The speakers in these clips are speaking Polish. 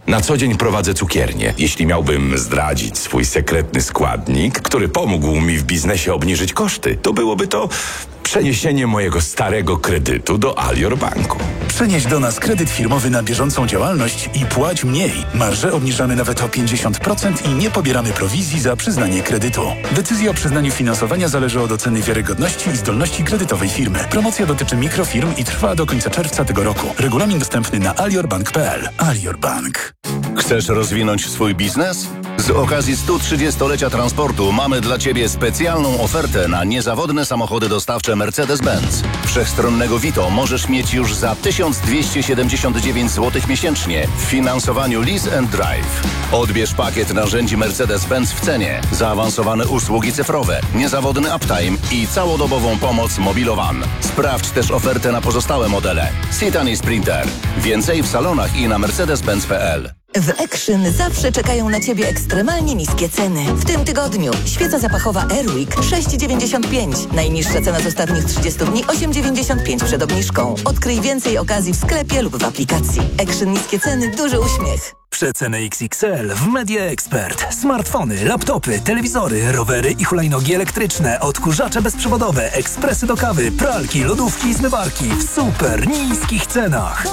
Na co dzień prowadzę cukiernię. Jeśli miałbym zdradzić swój sekretny składnik, który pomógł mi w biznesie obniżyć koszty, to byłoby to przeniesienie mojego starego kredytu do Alior Banku. Przenieś do nas kredyt firmowy na bieżącą działalność i płać mniej. Marże obniżamy nawet o 50% i nie pobieramy prowizji za przyznanie kredytu. Decyzja o przyznaniu finansowania zależy od oceny wiarygodności i zdolności kredytowej firmy. Promocja dotyczy mikrofirm i trwa do końca czerwca tego roku. Regulamin dostępny na aliorbank.pl. Alior Bank. Chcesz rozwinąć swój biznes? Z okazji 130-lecia transportu mamy dla Ciebie specjalną ofertę na niezawodne samochody dostawcze Mercedes-Benz. Wszechstronnego Vito możesz mieć już za 1279 zł miesięcznie w finansowaniu Lease and Drive. Odbierz pakiet narzędzi Mercedes-Benz w cenie, zaawansowane usługi cyfrowe, niezawodny uptime i całodobową pomoc Mobilowan. Sprawdź też ofertę na pozostałe modele. Citan i Sprinter. Więcej w salonach i na mercedes-benz.pl. W Action zawsze czekają na Ciebie ekstremalnie niskie ceny. W tym tygodniu świeca zapachowa Airwick 6,95. Najniższa cena z ostatnich 30 dni 8,95 przed obniżką. Odkryj więcej okazji w sklepie lub w aplikacji. Action niskie ceny, duży uśmiech. Przeceny XXL w Media Expert. Smartfony, laptopy, telewizory, rowery i hulajnogi elektryczne, odkurzacze bezprzewodowe, ekspresy do kawy, pralki, lodówki i zmywarki w super niskich cenach.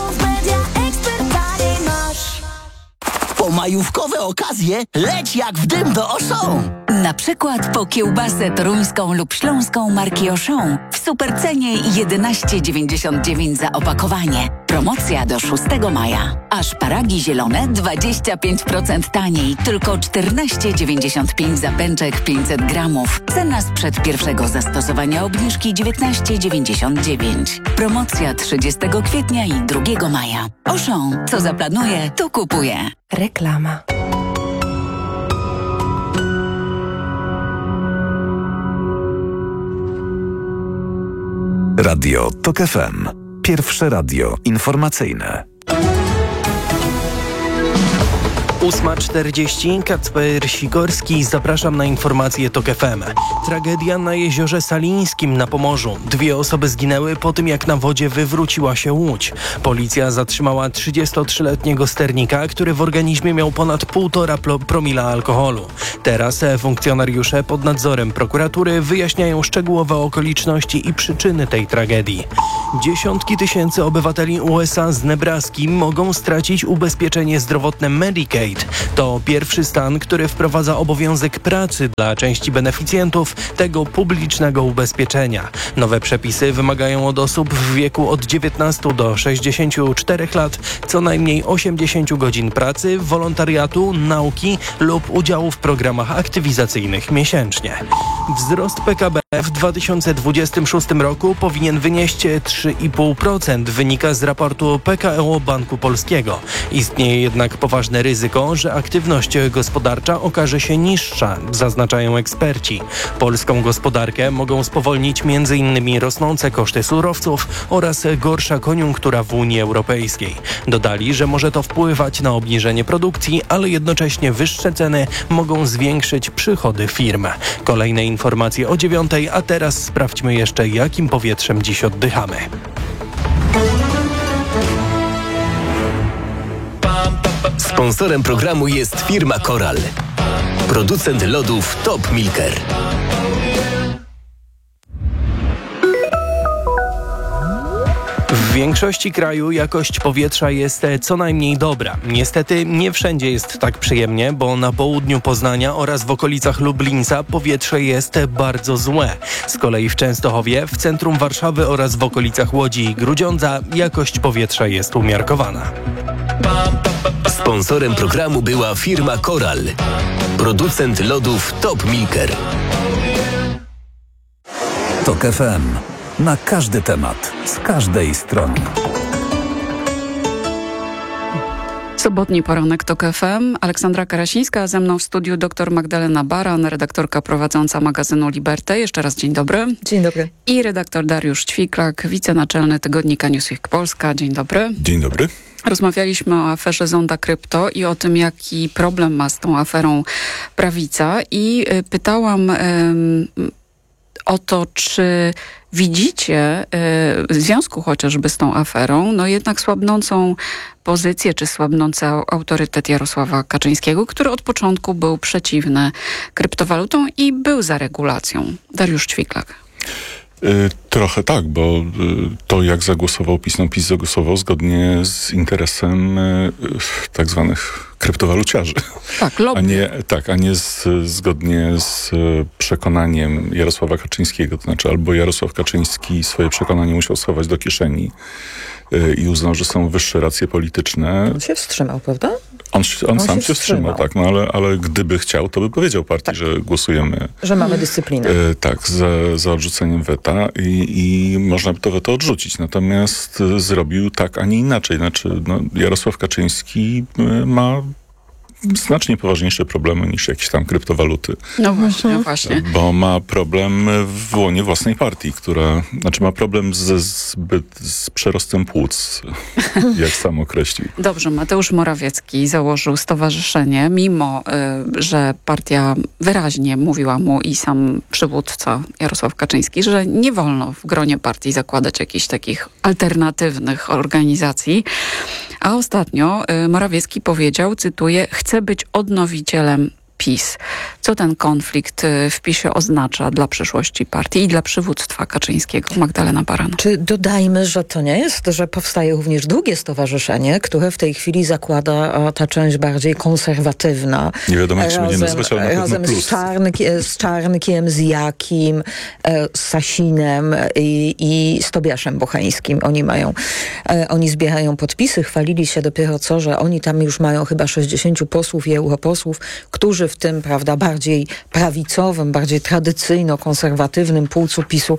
Po majówkowe okazje leć jak w dym do Auchan. Na przykład po kiełbasę toruńską lub śląską marki Auchan w supercenie 11,99 za opakowanie. Promocja do 6 maja. A szparagi zielone 25% taniej, tylko 14,95 za pęczek 500 gramów. Cena sprzed pierwszego zastosowania obniżki 19,99. Promocja 30 kwietnia i 2 maja. Auchan, co zaplanuje, to kupuje. Reklama. Radio TOK FM. Pierwsze radio informacyjne. 8:40, Kacper Sikorski, zapraszam na informacje TOK FM. Tragedia na jeziorze Salińskim na Pomorzu. 2 osoby zginęły po tym, jak na wodzie wywróciła się łódź. Policja zatrzymała 33-letniego sternika, który w organizmie miał ponad 1,5 promila alkoholu. Teraz funkcjonariusze pod nadzorem prokuratury wyjaśniają szczegółowe okoliczności i przyczyny tej tragedii. Dziesiątki tysięcy obywateli USA z Nebraski mogą stracić ubezpieczenie zdrowotne Medicaid. To pierwszy stan, który wprowadza obowiązek pracy dla części beneficjentów tego publicznego ubezpieczenia. Nowe przepisy wymagają od osób w wieku od 19 do 64 lat co najmniej 80 godzin pracy, wolontariatu, nauki lub udziału w programach aktywizacyjnych miesięcznie. Wzrost PKB w 2026 roku powinien wynieść 3,5%, wynika z raportu PKO Banku Polskiego. Istnieje jednak poważne ryzyko, że aktywność gospodarcza okaże się niższa, zaznaczają eksperci. Polską gospodarkę mogą spowolnić m.in. rosnące koszty surowców oraz gorsza koniunktura w Unii Europejskiej. Dodali, że może to wpływać na obniżenie produkcji, ale jednocześnie wyższe ceny mogą zwiększyć przychody firm. Kolejne informacje o 9:00, a teraz sprawdźmy jeszcze, jakim powietrzem dziś oddychamy. Sponsorem programu jest firma Coral. Producent lodów Top Milker. W większości kraju jakość powietrza jest co najmniej dobra. Niestety nie wszędzie jest tak przyjemnie, bo na południu Poznania oraz w okolicach Lublińca powietrze jest bardzo złe. Z kolei w Częstochowie, w centrum Warszawy oraz w okolicach Łodzi i Grudziądza jakość powietrza jest umiarkowana. Sponsorem programu była firma Coral. Producent lodów Top Milker. TOK FM. Na każdy temat, z każdej strony. Sobotni poranek TOK FM. Aleksandra Karasińska, a ze mną w studiu dr Magdalena Baran, redaktorka prowadząca magazynu Liberty. Jeszcze raz dzień dobry. Dzień dobry. I redaktor Dariusz Ćwiklak, wicenaczelny tygodnika Newsweek Polska. Dzień dobry. Dzień dobry. Rozmawialiśmy o aferze Zonda Krypto i o tym, jaki problem ma z tą aferą prawica. I pytałam o to, czy widzicie w związku chociażby z tą aferą, no jednak słabnącą pozycję, czy słabnący autorytet Jarosława Kaczyńskiego, który od początku był przeciwny kryptowalutom i był za regulacją. Dariusz Ćwiklak. Trochę tak, bo to jak zagłosował PiS, no PiS zagłosował zgodnie z interesem tak zwanych kryptowaluciarzy. Tak, lobby. A nie zgodnie z przekonaniem Jarosława Kaczyńskiego. To znaczy albo Jarosław Kaczyński swoje przekonanie musiał schować do kieszeni i uznał, że są wyższe racje polityczne. On się wstrzymał, prawda? On sam się wstrzymał, tak, no ale gdyby chciał, to by powiedział partii, tak, że głosujemy. Że mamy dyscyplinę. Tak, za odrzuceniem weta i można by to weto odrzucić. Natomiast zrobił tak, a nie inaczej. Znaczy, Jarosław Kaczyński ma znacznie poważniejsze problemy niż jakieś tam kryptowaluty. No właśnie. Bo ma problem w łonie własnej partii, ma problem z przerostem płuc, jak sam określił. Dobrze, Mateusz Morawiecki założył stowarzyszenie, mimo że partia wyraźnie mówiła mu i sam przywódca Jarosław Kaczyński, że nie wolno w gronie partii zakładać jakichś takich alternatywnych organizacji. A ostatnio Morawiecki powiedział, cytuję, chcę być odnowicielem PiS. Co ten konflikt w PiS-ie oznacza dla przyszłości partii i dla przywództwa Kaczyńskiego? Magdalena Baran. Czy dodajmy, że to nie jest, że powstaje również drugie stowarzyszenie, które w tej chwili zakłada ta część bardziej konserwatywna. Nie wiadomo, jak się będzie nazywać, ale na pewno razem plus. z Czarnkiem, z Jakim, z Sasinem i z Tobiaszem Bocheńskim. Oni zbierają podpisy, chwalili się dopiero co, że oni tam już mają chyba 60 posłów i europosłów, którzy w tym, prawda, bardziej prawicowym, bardziej tradycyjno-konserwatywnym płucu PiS-u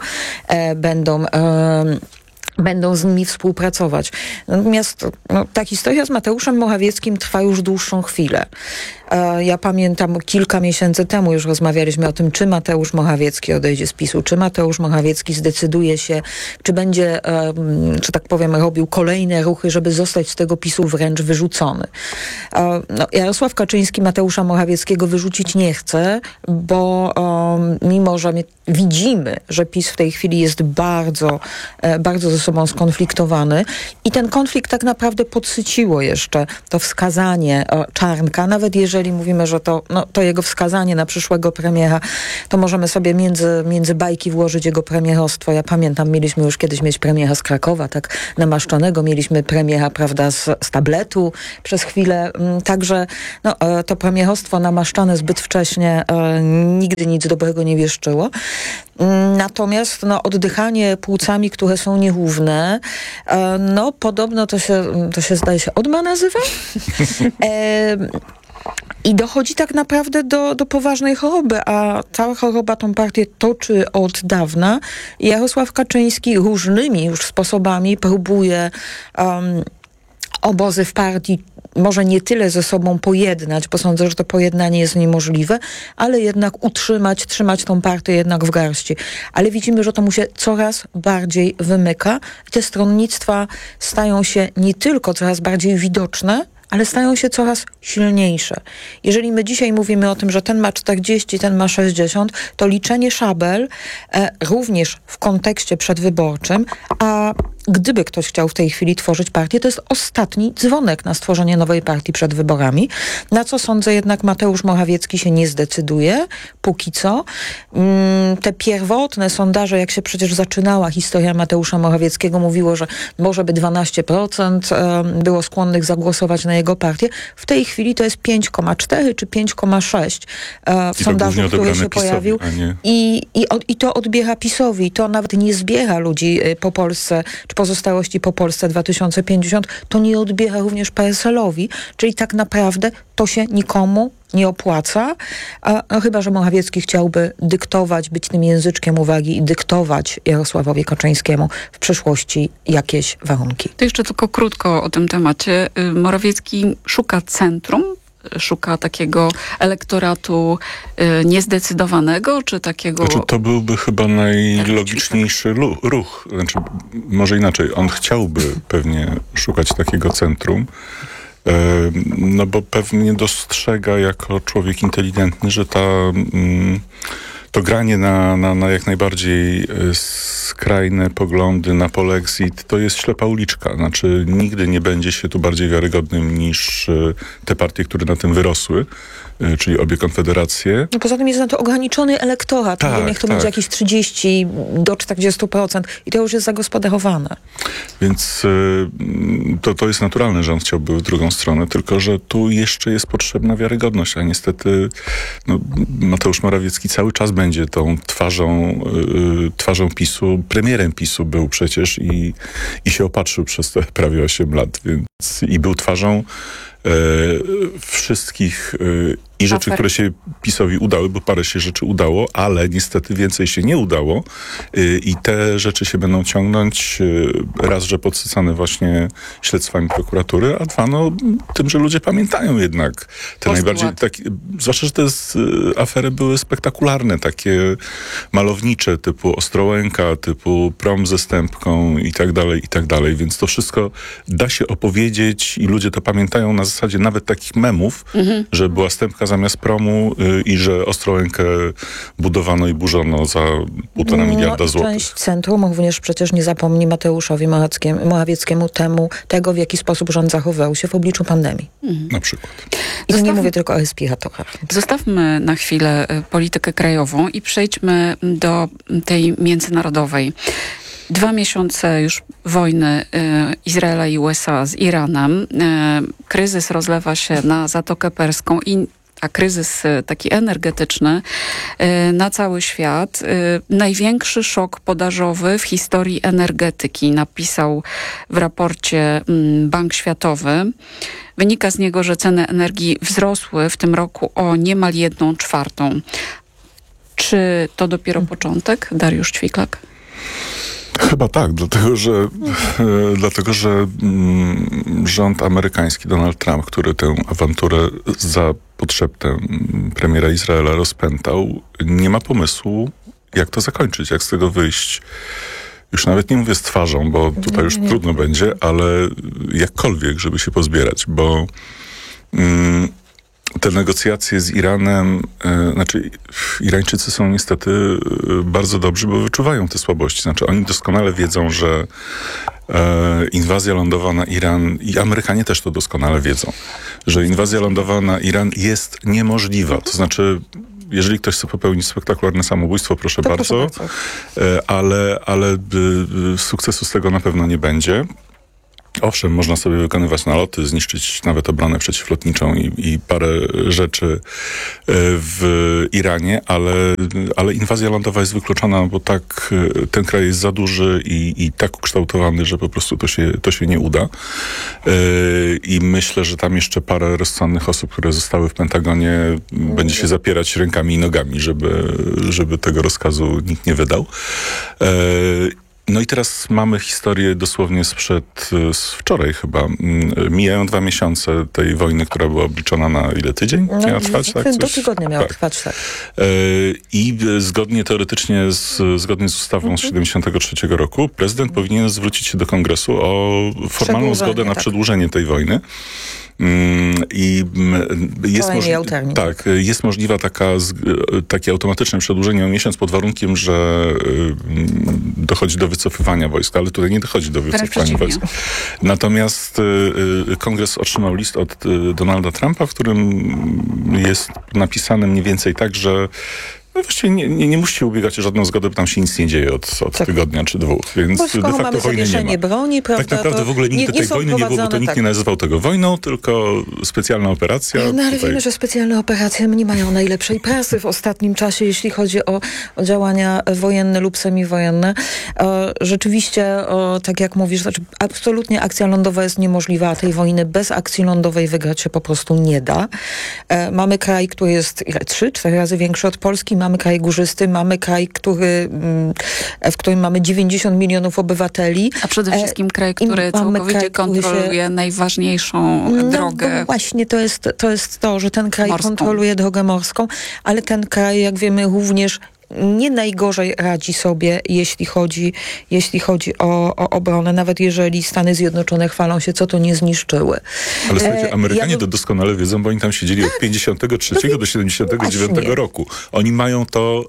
będą z nimi współpracować. Natomiast ta historia z Mateuszem Morawieckim trwa już dłuższą chwilę. Ja pamiętam, kilka miesięcy temu już rozmawialiśmy o tym, czy Mateusz Morawiecki odejdzie z PiS-u, czy Mateusz Morawiecki zdecyduje się, czy będzie, że tak powiem, robił kolejne ruchy, żeby zostać z tego PiS-u wręcz wyrzucony. Jarosław Kaczyński Mateusza Morawieckiego wyrzucić nie chce, bo mimo, że widzimy, że PiS w tej chwili jest bardzo, bardzo ze sobą skonfliktowany i ten konflikt tak naprawdę podsyciło jeszcze to wskazanie Czarnka, nawet jeżeli mówimy, że to jego wskazanie na przyszłego premiera, to możemy sobie między bajki włożyć jego premierostwo. Ja pamiętam, mieliśmy już kiedyś mieć premiera z Krakowa, tak namaszczonego, mieliśmy premiera, prawda, z tabletu przez chwilę. Także to premierostwo namaszczane zbyt wcześnie nigdy nic dobrego nie wieszczyło. Natomiast oddychanie płucami, które są nierówne, podobno to się zdaje się ODMA nazywa. I dochodzi tak naprawdę do poważnej choroby, a ta choroba tą partię toczy od dawna. Jarosław Kaczyński różnymi już sposobami próbuje obozy w partii może nie tyle ze sobą pojednać, bo sądzę, że to pojednanie jest niemożliwe, ale jednak trzymać tą partię jednak w garści. Ale widzimy, że to mu się coraz bardziej wymyka i te stronnictwa stają się nie tylko coraz bardziej widoczne, ale stają się coraz silniejsze. Jeżeli my dzisiaj mówimy o tym, że ten ma 40, ten ma 60, to liczenie szabel również w kontekście przedwyborczym, a gdyby ktoś chciał w tej chwili tworzyć partię, to jest ostatni dzwonek na stworzenie nowej partii przed wyborami, na co sądzę jednak Mateusz Morawiecki się nie zdecyduje, póki co. Te pierwotne sondaże, jak się przecież zaczynała historia Mateusza Morawieckiego, mówiło, że może by 12% było skłonnych zagłosować na jego partię. W tej chwili to jest 5,4 czy 5,6 w sondażu, który się pojawił. I to odbiera PiS-owi. To nawet nie zbiera ludzi po Polsce, czy pozostałości po Polsce 2050. To nie odbiera również PSL-owi. Czyli tak naprawdę to się nikomu nie opłaca, chyba że Morawiecki chciałby dyktować, być tym języczkiem uwagi i dyktować Jarosławowi Kaczyńskiemu w przyszłości jakieś warunki. To jeszcze tylko krótko o tym temacie. Morawiecki szuka centrum, szuka takiego elektoratu niezdecydowanego, czy takiego... to byłby chyba najlogiczniejszy ruch. Może inaczej, on chciałby pewnie szukać takiego centrum, bo pewnie dostrzega jako człowiek inteligentny, że to granie na jak najbardziej skrajne poglądy, na polexit, to jest ślepa uliczka. Znaczy nigdy nie będzie się tu bardziej wiarygodnym niż te partie, które na tym wyrosły, czyli obie konfederacje. No poza tym jest na to ograniczony elektorat. Tak, nie wiem, jak to będzie jakieś 30 do 40% i to już jest zagospodarowane. Więc to jest naturalne, że on chciałby w drugą stronę, tylko że tu jeszcze jest potrzebna wiarygodność, a niestety Mateusz Morawiecki cały czas będzie tą twarzą PiS-u, premierem PiS-u był przecież i się opatrzył przez te prawie 8 lat, więc i był twarzą wszystkich i rzeczy, które się PiS-owi udały, bo parę się rzeczy udało, ale niestety więcej się nie udało i te rzeczy się będą ciągnąć raz, że podsycane właśnie śledztwami prokuratury, a dwa, tym, że ludzie pamiętają jednak te najbardziej, zwłaszcza, że te afery były spektakularne, takie malownicze, typu Ostrołęka, typu prom ze Stępką i tak dalej, więc to wszystko da się opowiedzieć i ludzie to pamiętają na zasadzie nawet takich memów, że była Stępka zamiast promu i że Ostrołękę budowano i burzono za 1,5 miliarda złotych. Część centrum również przecież nie zapomni Mateuszowi Morawieckiemu tego, w jaki sposób rząd zachowywał się w obliczu pandemii. Na przykład. I to nie mówię tylko o respiratorach. Zostawmy na chwilę politykę krajową i przejdźmy do tej międzynarodowej. 2 miesiące już wojny Izraela i USA z Iranem. Kryzys rozlewa się na Zatokę Perską a kryzys taki energetyczny na cały świat. Największy szok podażowy w historii energetyki, napisał w raporcie Bank Światowy. Wynika z niego, że ceny energii wzrosły w tym roku o niemal 1/4. Czy to dopiero początek? Dariusz Ćwiklak? Chyba tak, dlatego że rząd amerykański, Donald Trump, który tę awanturę za podszeptem premiera Izraela rozpętał, nie ma pomysłu, jak to zakończyć, jak z tego wyjść. Już nawet nie mówię z twarzą, bo tutaj już trudno będzie, ale jakkolwiek, żeby się pozbierać, bo te negocjacje z Iranem, Irańczycy są niestety bardzo dobrzy, bo wyczuwają te słabości. Znaczy oni doskonale wiedzą, że inwazja lądowa na Iran, i Amerykanie też to doskonale wiedzą, że inwazja lądowa na Iran jest niemożliwa. To znaczy, jeżeli ktoś chce popełnić spektakularne samobójstwo, proszę bardzo, ale sukcesu z tego na pewno nie będzie. Owszem, można sobie wykonywać naloty, zniszczyć nawet obronę przeciwlotniczą i parę rzeczy w Iranie, ale inwazja lądowa jest wykluczona, bo tak ten kraj jest za duży i tak ukształtowany, że po prostu to się nie uda. I myślę, że tam jeszcze parę rozsądnych osób, które zostały w Pentagonie, będzie się zapierać rękami i nogami, żeby tego rozkazu nikt nie wydał. No i teraz mamy historię dosłownie z wczoraj chyba. Mijają 2 miesiące tej wojny, która była obliczona na ile? Tydzień miała trwać? Tak? Do tygodnia miała trwać, tak. I zgodnie z ustawą z 1973 roku prezydent powinien zwrócić się do Kongresu o formalną zgodę na przedłużenie tej wojny. I jest możliwa takie automatyczne przedłużenie o miesiąc pod warunkiem, że dochodzi do wycofywania wojsk, ale tutaj nie dochodzi do wycofywania wojsk. Natomiast Kongres otrzymał list od Donalda Trumpa, w którym jest napisane mniej więcej tak, że właściwie nie musicie ubiegać o żadną zgodę, bo tam się nic nie dzieje od tygodnia czy 2, więc de facto wojny nie ma. Broni, prawda, tak naprawdę w ogóle nigdy tej wojny nie było, bo to nikt nie nazywał tego wojną, tylko specjalna operacja. No ale wiemy, że specjalne operacje nie mają najlepszej prasy w ostatnim czasie, jeśli chodzi o działania wojenne lub semiwojenne. Rzeczywiście, tak jak mówisz, absolutnie akcja lądowa jest niemożliwa, a tej wojny bez akcji lądowej wygrać się po prostu nie da. Mamy kraj, który jest 3-4 razy większy od Polski, mamy kraj górzysty, mamy kraj, w którym mamy 90 milionów obywateli. A przede wszystkim kraj, który całkowicie kontroluje najważniejszą drogę. No właśnie, to jest to, że ten kraj morską. Kontroluje drogę morską, ale ten kraj, jak wiemy, również nie najgorzej radzi sobie, jeśli chodzi o obronę, nawet jeżeli Stany Zjednoczone chwalą się, co to nie zniszczyły. Ale słuchajcie, Amerykanie to doskonale wiedzą, bo oni tam siedzieli od 53 do 79 roku. Oni mają to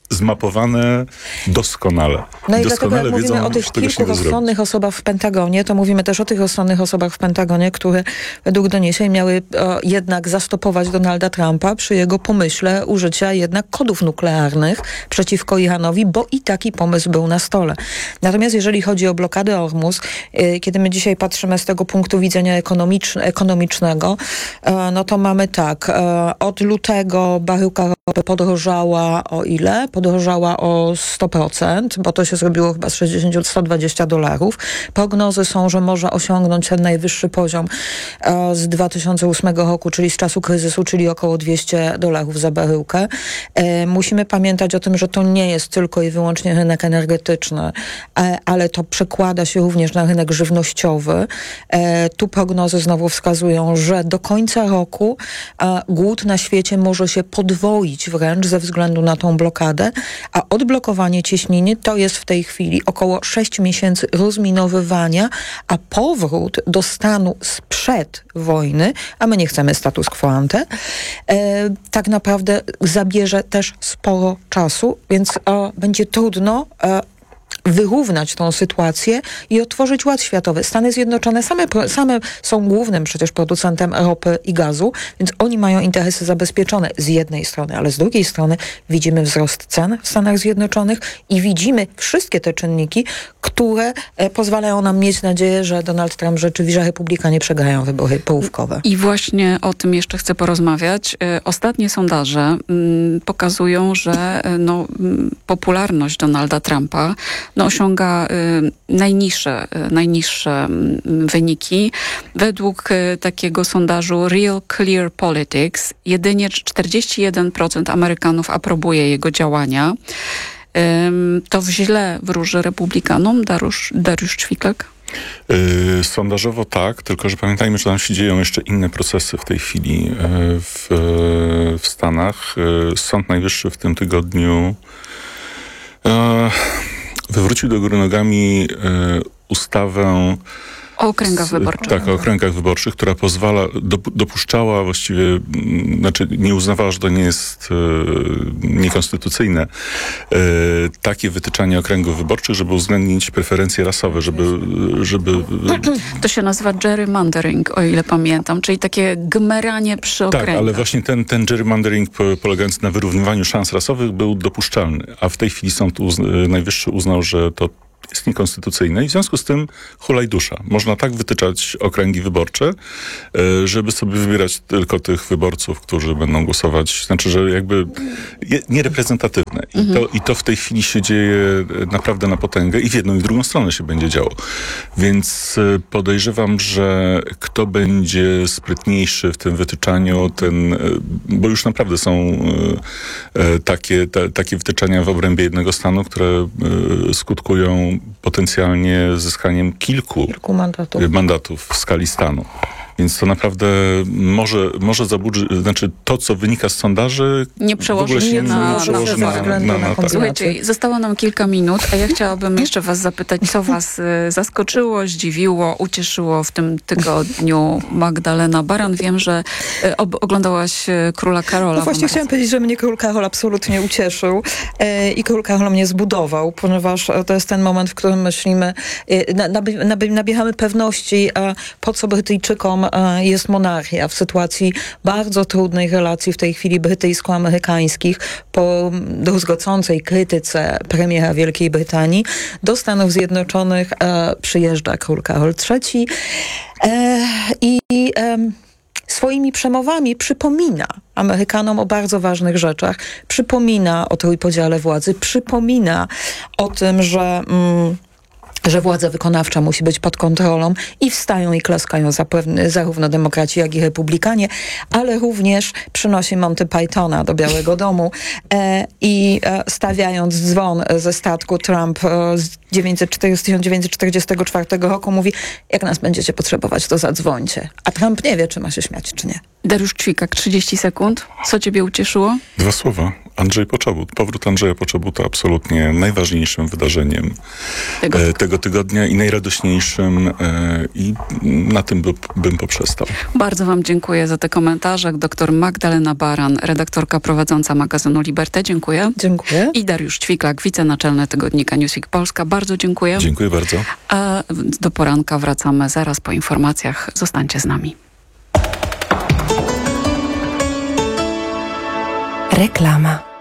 zmapowane doskonale. No i doskonale dlatego jak mówimy o tych kilku rozsądnych osobach w Pentagonie, to mówimy też o tych rozsądnych osobach w Pentagonie, które według doniesień miały jednak zastopować Donalda Trumpa przy jego pomyśle użycia jednak kodów nuklearnych przeciwko Iranowi, bo i taki pomysł był na stole. Natomiast jeżeli chodzi o blokadę Ormus, kiedy my dzisiaj patrzymy z tego punktu widzenia ekonomicznego, no to mamy tak, od lutego baryłka ropy podrożała o ile? Podrożała o 100%, bo to się zrobiło chyba z $120. Prognozy są, że może osiągnąć ten najwyższy poziom z 2008 roku, czyli z czasu kryzysu, czyli około $200 za baryłkę. Musimy pamiętać o tym, że to nie jest tylko i wyłącznie rynek energetyczny, ale to przekłada się również na rynek żywnościowy. Tu prognozy znowu wskazują, że do końca roku głód na świecie może się podwoić wręcz ze względu na tą blokadę, a odblokowanie cieśniny to jest w tej chwili około 6 miesięcy rozminowywania, a powrót do stanu sprzed wojny, a my nie chcemy status quo ante, tak naprawdę zabierze też sporo czasu, więc będzie trudno wyrównać tą sytuację i otworzyć ład światowy. Stany Zjednoczone same są głównym przecież producentem ropy i gazu, więc oni mają interesy zabezpieczone z jednej strony, ale z drugiej strony widzimy wzrost cen w Stanach Zjednoczonych i widzimy wszystkie te czynniki, które pozwalają nam mieć nadzieję, że Donald Trump rzeczywiście, że republikanie przegrają wybory połówkowe. I właśnie o tym jeszcze chcę porozmawiać. Ostatnie sondaże pokazują, że popularność Donalda Trumpa osiąga najniższe wyniki. Według takiego sondażu Real Clear Politics jedynie 41% Amerykanów aprobuje jego działania. To źle wróży republikanom, Dariusz Ćwikek? Sondażowo tak, tylko że pamiętajmy, że tam się dzieją jeszcze inne procesy w tej chwili w Stanach. Sąd Najwyższy w tym tygodniu wywrócił do góry nogami ustawę o okręgach wyborczych. Tak, o okręgach wyborczych, która dopuszczała właściwie, nie uznawała, że to nie jest niekonstytucyjne, takie wytyczanie okręgów wyborczych, żeby uwzględnić preferencje rasowe, żeby... To się nazywa gerrymandering, o ile pamiętam, czyli takie gmeranie przy okręgach. Tak, ale właśnie ten gerrymandering polegający na wyrównywaniu szans rasowych był dopuszczalny, a w tej chwili Sąd Najwyższy uznał, że to jest niekonstytucyjne i w związku z tym hulaj dusza. Można tak wytyczać okręgi wyborcze, żeby sobie wybierać tylko tych wyborców, którzy będą głosować, że jakby niereprezentatywne. I to w tej chwili się dzieje naprawdę na potęgę i w jedną i w drugą stronę się będzie działo. Więc podejrzewam, że kto będzie sprytniejszy w tym wytyczaniu, bo już naprawdę są takie wytyczania w obrębie jednego stanu, które skutkują potencjalnie zyskaniem kilku mandatów w skali stanu. Więc to naprawdę może zaburzyć, to, co wynika z sondaży, nie przełoży się na Słuchajcie, zostało nam kilka minut, a ja chciałabym jeszcze was zapytać, co was zaskoczyło, zdziwiło, ucieszyło w tym tygodniu. Magdalena Baran, wiem, że oglądałaś Króla Karola. No właśnie chciałam powiedzieć, że mnie Król Karol absolutnie ucieszył i Król Karol mnie zbudował, ponieważ to jest ten moment, w którym myślimy, nabieramy pewności, po co Brytyjczykom jest monarchia w sytuacji bardzo trudnej relacji w tej chwili brytyjsko-amerykańskich po druzgocącej krytyce premiera Wielkiej Brytanii. Do Stanów Zjednoczonych przyjeżdża Król Karol III i swoimi przemowami przypomina Amerykanom o bardzo ważnych rzeczach, przypomina o trójpodziale władzy, przypomina o tym, że władza wykonawcza musi być pod kontrolą i wstają i klaskają zarówno demokraci, jak i republikanie, ale również przynosi Monty Pythona do Białego Domu i stawiając dzwon ze statku Trump z 1944 roku mówi, jak nas będziecie potrzebować, to zadzwońcie. A Trump nie wie, czy ma się śmiać, czy nie. Dariusz Ćwikak, 30 sekund. Co ciebie ucieszyło? 2 słowa. Andrzej Poczobut. Powrót Andrzeja Poczobuta absolutnie najważniejszym wydarzeniem tego tygodnia i najradośniejszym i na tym bym poprzestał. Bardzo wam dziękuję za te komentarze. Doktor Magdalena Baran, redaktorka prowadząca magazynu Liberté. Dziękuję. Dziękuję. I Dariusz Ćwiklak, wicenaczelny tygodnika Newsweek Polska. Bardzo dziękuję. Dziękuję bardzo. A do poranka wracamy zaraz po informacjach. Zostańcie z nami. Reklama.